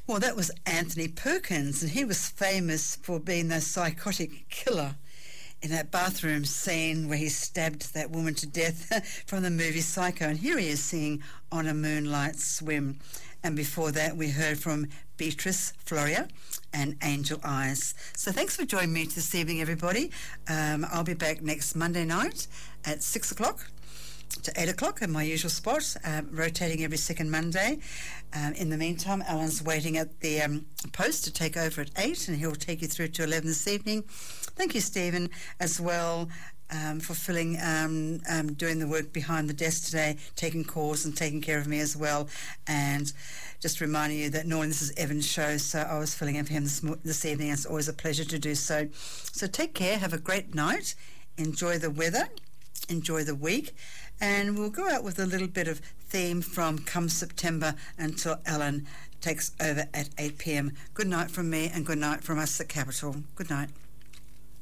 Well, that was Anthony Perkins, and he was famous for being the psychotic killer in that bathroom scene where he stabbed that woman to death from the movie Psycho. And here he is singing On a Moonlight Swim. And before that, we heard from Beatrice Floria and Angel Eyes. So thanks for joining me this evening, everybody. I'll be back next Monday night at 6 o'clock to 8 o'clock in my usual spot, rotating every second Monday. In the meantime, Alan's waiting at the post to take over at 8, and he'll take you through to 11 this evening. Thank you, Stephen, as well, for doing the work behind the desk today, taking calls and taking care of me as well. And just reminding you that normally this is Evan's show, so I was filling in for him this evening. It's always a pleasure to do so. So take care, have a great night, enjoy the weather, enjoy the week, and we'll go out with a little bit of theme from Come September until Alan takes over at 8 p.m. Good night from me and good night from us at Capital. Good night.